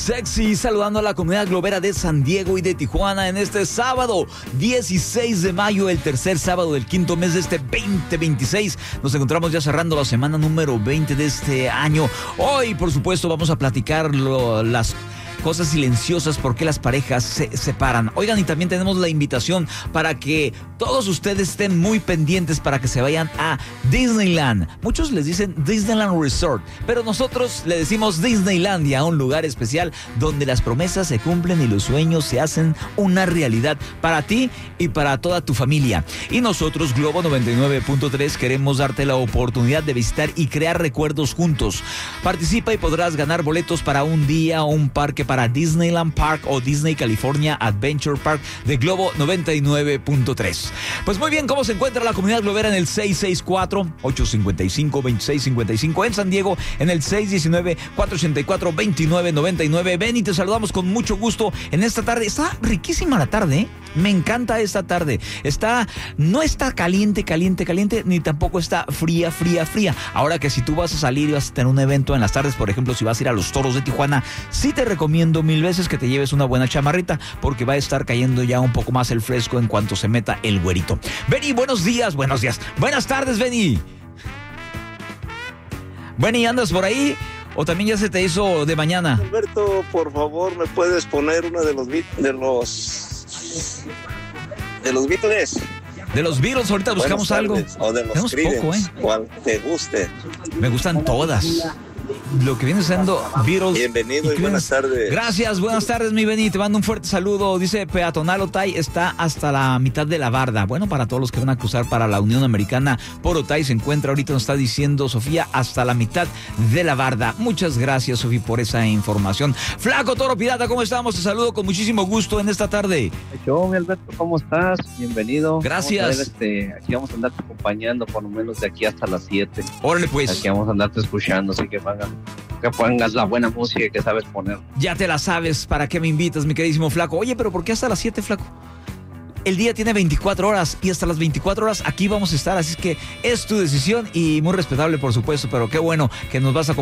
Sexy, saludando a la comunidad globera de San Diego y de Tijuana en este sábado 16 de mayo, el tercer sábado del quinto mes de este 2026. Nos encontramos ya cerrando la semana número 20 de este año. Hoy, por supuesto, vamos a platicar las cosas silenciosas, por qué las parejas se separan. Oigan, y también tenemos la invitación para que todos ustedes estén muy pendientes para que se vayan a Disneyland. Muchos les dicen Disneyland Resort, pero nosotros le decimos Disneylandia, un lugar especial donde las promesas se cumplen y los sueños se hacen una realidad para ti y para toda tu familia. Y nosotros, Globo 99.3, queremos darte la oportunidad de visitar y crear recuerdos juntos. Participa y podrás ganar boletos para un día o un parque para Disneyland Park o Disney California Adventure Park de Globo 99.3. Pues muy bien, ¿cómo se encuentra la comunidad globera? En el 664-855-2655, en San Diego en el 619-484-2999. Ven y te saludamos con mucho gusto en esta tarde. Está riquísima la tarde, ¿eh? Me encanta esta tarde. No está caliente, ni tampoco está fría. Ahora que si tú vas a salir y vas a tener un evento en las tardes, por ejemplo, si vas a ir a los Toros de Tijuana, sí te recomiendo 1000 veces que te lleves una buena chamarrita, porque va a estar cayendo ya un poco más el fresco en cuanto se meta el güerito. Benny, buenos días. Buenas tardes, Benny. Benny, ¿andas por ahí? ¿O también ya se te hizo de mañana? Alberto, por favor, ¿me puedes poner uno de los Beatles? De los Beatles, ahorita buscamos algo. O de los Creedence, cual te guste. Me gustan todas. Lo que viene siendo Beatles. Bienvenido y buenas tardes. Gracias, buenas tardes, mi Benny. Te mando un fuerte saludo. Dice Peatonal Otay está hasta la mitad de la barda. Bueno, para todos los que van a cruzar para la Unión Americana por Otay, se encuentra ahorita, nos está diciendo Sofía, hasta la mitad de la barda. Muchas gracias, Sofía, por esa información. Flaco Toro Pirata, ¿cómo estamos? Te saludo con muchísimo gusto en esta tarde. Yo, Alberto, ¿cómo estás? Bienvenido. Gracias. Aquí vamos a andarte acompañando por lo menos de aquí hasta las 7. Órale, pues. Aquí vamos a andarte escuchando, así que pongas la buena música que sabes poner. Ya te la sabes, ¿para qué me invitas, mi queridísimo Flaco? Oye, pero ¿por qué hasta las 7, Flaco? El día tiene 24 horas y hasta las 24 horas aquí vamos a estar, así es que es tu decisión y muy respetable, por supuesto, pero qué bueno que nos vas a acompañar.